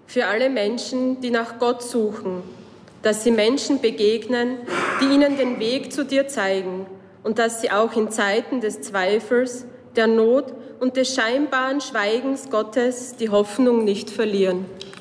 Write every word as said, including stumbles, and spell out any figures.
für alle Menschen, die nach Gott suchen, dass sie Menschen begegnen, die ihnen den Weg zu dir zeigen und dass sie auch in Zeiten des Zweifels, der Not und des scheinbaren Schweigens Gottes die Hoffnung nicht verlieren.